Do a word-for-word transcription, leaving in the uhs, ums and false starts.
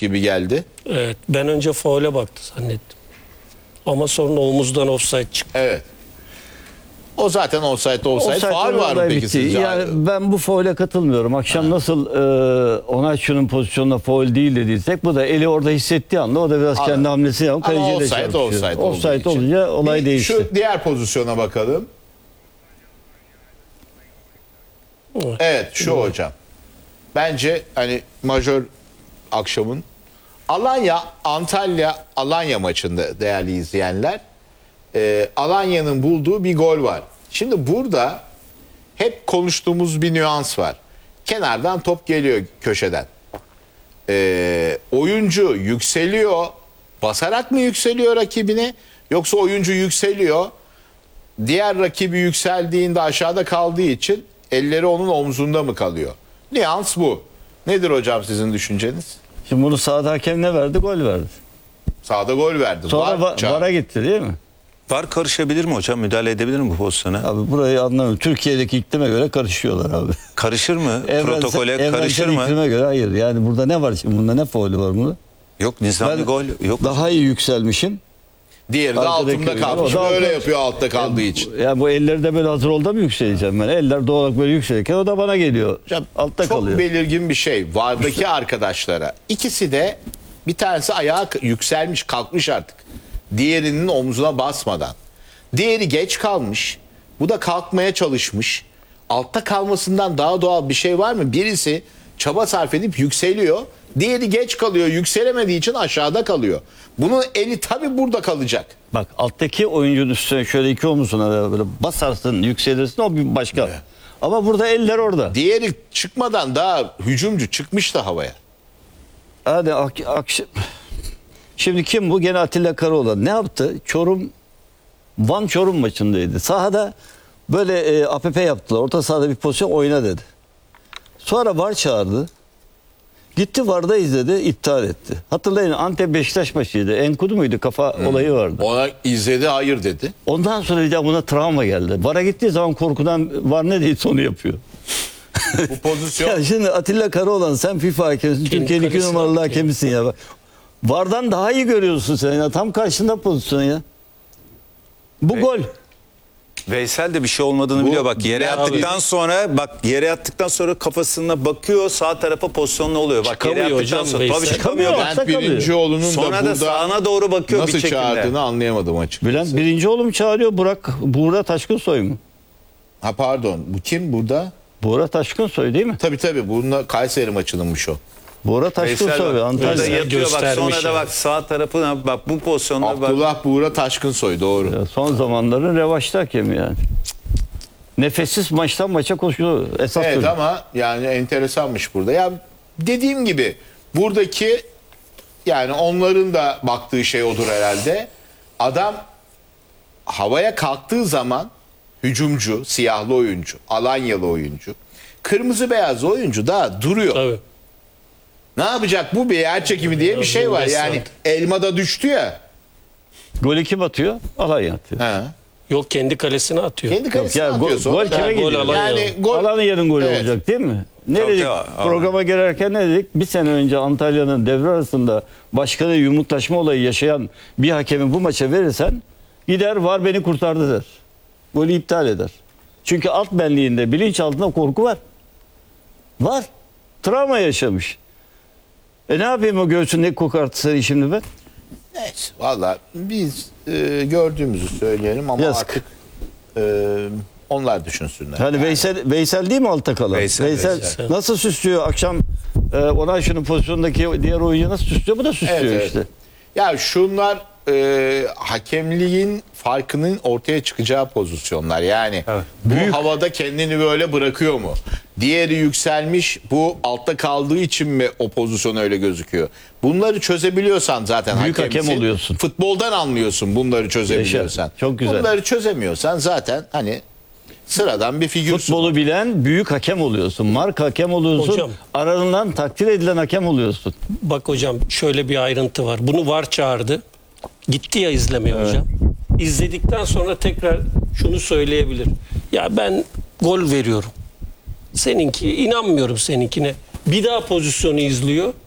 gibi geldi. Evet, ben önce faule baktı zannettim. Ama sonra omuzdan offside çıktı. Evet. O zaten offside olsaydı faul var mı peki bitti. sizce? Yani ben bu faule katılmıyorum. Akşam ha. nasıl e, Onaçu'nun pozisyonunda faul değil dediysek, bu da eli orada hissettiği anda o da biraz Anladım. kendi hamlesi yapıp kaleciyle offside, çarpışıyor. Offside, offside olunca olay bir, değişti. Şu diğer pozisyona bakalım. Evet, evet şu evet. hocam. Bence hani majör akşamın Alanya Antalya Alanya maçında değerli izleyenler, e, Alanya'nın bulduğu bir gol var. Şimdi burada hep konuştuğumuz bir nüans var. Kenardan top geliyor köşeden. E, oyuncu yükseliyor, basarak mı yükseliyor rakibine, yoksa oyuncu yükseliyor, diğer rakibi yükseldiğinde aşağıda kaldığı için elleri onun omzunda mı kalıyor? Nüans bu. Nedir hocam sizin düşünceniz? Şimdi bunu sahada hakem ne verdi? Gol verdi. Sahada gol verdi. Sonra var, VAR'a gitti değil mi? VAR karışabilir mi hocam? Müdahale edebilir mi bu pozisyona? Abi burayı anlamıyorum. Türkiye'deki iklime göre karışıyorlar abi. Karışır mı? Evrensel, Protokole karışır mı? iklime göre hayır. Yani burada ne var şimdi? Bunda ne faulü var burada? Yok, nizami ben gol yok. Daha iyi yükselmişim. Diğeri de altında kalmış. Böyle yapıyor altta kaldığı ya, için. Ya bu elleri de böyle hazır oldu da mı yükseleceğim ben? Eller doğal olarak böyle yükselirken o da bana geliyor. Hocam, altta çok kalıyor. belirgin bir şey. VAR'daki arkadaşlara. İkisi de, bir tanesi ayağa yükselmiş, kalkmış artık. Diğerinin omzuna basmadan. Diğeri geç kalmış. Bu da kalkmaya çalışmış. Altta kalmasından daha doğal bir şey var mı? Birisi çaba sarf edip yükseliyor. Diğeri geç kalıyor. Yükselemediği için aşağıda kalıyor. Bunun eli tabii burada kalacak. Bak, alttaki oyuncunun üstüne şöyle iki omuzuna böyle basarsın, yükselirsin, o bir başka. Evet. Ama burada eller orada. Diğeri çıkmadan daha hücumcu çıkmış da havaya. Hadi ak akşam. Şimdi kim bu? Gene Atilla Karaoğlan. Ne yaptı? Çorum, Van Çorum maçındaydı. Sahada böyle e, A P P yaptılar. Orta sahada bir pozisyon oyna dedi. Sonra VAR çağırdı. Gitti VAR'da izledi, iptal etti. Hatırlayın, Antep Beşiktaş maçıydı. Enkudu muydu? Kafa hmm. olayı vardı. Ona izledi, hayır dedi. Ondan sonra bir daha buna travma geldi. VAR'a gittiği zaman korkudan VAR ne değilse onu yapıyor. Bu pozisyon... Ya şimdi Atilla Karaoğlan, sen FIFA hakemisin, Türkiye'nin iki numaralı hakemisin ya. VAR'dan daha iyi görüyorsun sen ya. Tam karşında pozisyon ya. Bu Ve gol. Veysel de bir şey olmadığını Bu, biliyor. Bak yere attıktan abi. sonra bak yere attıktan sonra kafasına bakıyor, sağ tarafa pozisyon ne oluyor? Bak çıkamıyor yere attıktan hocam, sonra tabii çıkamıyor. Bülent Birincioğlu'nun sonra da, da sağına doğru bakıyor nasıl bir şekilde. çağırdığını anlayamadım açıkçası. Bülent Birincioğlu mu çağırıyor, Burak Buğra Taşkınsoy mu? Ha pardon, bu kim burada? Buğra Taşkınsoy değil mi? Tabii tabii, bununla Kayseri maçınınmış o. Buğra Taşkınsoy Antalya. Yatıyor bak, sonra da bak sağ tarafına bak, bu pozisyonda Abdullah bak. Buğra Taşkınsoy, doğru. Ya son zamanların revaçta hakemi yani. Nefessiz maçtan maça koşuyor esas. Evet çocuk. ama yani enteresanmış burada. Ya dediğim gibi buradaki, yani onların da baktığı şey odur herhalde. Adam havaya kalktığı zaman hücumcu, siyahlı oyuncu, Alanyalı oyuncu, kırmızı beyazlı oyuncu daha duruyor. Tabii. Ne yapacak bu, bir yer çekimi diye bir şey var. Yani elmada düştü ya. Golü kim atıyor? Alanya atıyor. Ha. Yok, kendi kalesine atıyor. Kendi kalesine ya, atıyor gol, sonra. gol kime Yani gidiyor? gol Alanya. Yani gol... Alanya'nın golü Evet. olacak değil mi? Ne Tabii, dedik? tabii, Programa girerken ne dedik? Bir sene önce Antalya'nın devre arasında başkanı yumruklaşma olayı yaşayan bir hakemi bu maça verirsen gider VAR beni kurtardı der. Golü iptal eder. Çünkü alt benliğinde, bilinç altında korku var. Var. Travma yaşamış. E ne yapayım o göğsün ne kokarttı seni şimdi ben? Evet, valla biz e, gördüğümüzü söyleyelim ama Yazık. artık e, onlar düşünsünler. Hani yani. Veysel, Veysel değil mi altta kalan? Veysel, Veysel, Veysel. nasıl süslüyor akşam e, Onaçu'nun pozisyondaki diğer oyuncu nasıl süslüyor? Bu da süslüyor Evet, evet. işte. Ya şunlar e, hakemliğin farkının ortaya çıkacağı pozisyonlar. Yani Evet. bu Büyük. havada kendini böyle bırakıyor mu? Diğeri yükselmiş, bu altta kaldığı için mi o pozisyon öyle gözüküyor? Bunları çözebiliyorsan zaten Büyük hakemsin. hakem oluyorsun. Futboldan anlıyorsun bunları çözebiliyorsan. Yaşa, çok güzel. Bunları çözemiyorsan zaten hani sıradan bir figürsün. Futbolu bilen büyük hakem oluyorsun. Marka hakem oluyorsun. Hocam. Aranılan takdir edilen hakem oluyorsun. Bak hocam, şöyle bir ayrıntı var. Bunu VAR çağırdı. Gitti ya izlemeye Evet. hocam. İzledikten sonra tekrar şunu söyleyebilir. Ya ben gol veriyorum. Seninki, inanmıyorum seninkine. Bir daha pozisyonu izliyor.